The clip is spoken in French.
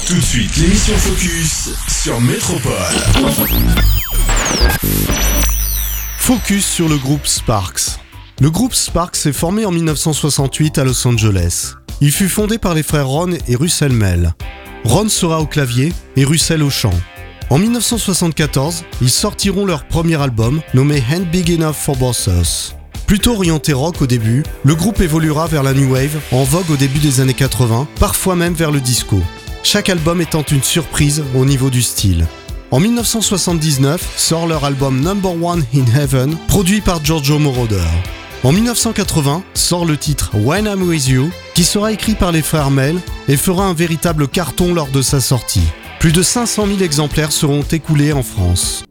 Tout de suite, l'émission Focus sur Métropole. Focus sur le groupe Sparks. Le groupe Sparks est formé en 1968 à Los Angeles. Il fut fondé par les frères Ron et Russell Mell. Ron sera au clavier et Russell au chant. En 1974, ils sortiront leur premier album, nommé Ain't Big Enough for Both Us. Plutôt orienté rock au début, le groupe évoluera vers la new wave, en vogue au début des années 80, parfois même vers le disco. Chaque album étant une surprise au niveau du style. En 1979, sort leur album Number One in Heaven, produit par Giorgio Moroder. En 1980, sort le titre When I'm With You, qui sera écrit par les frères Mell et fera un véritable carton lors de sa sortie. Plus de 500 000 exemplaires seront écoulés en France.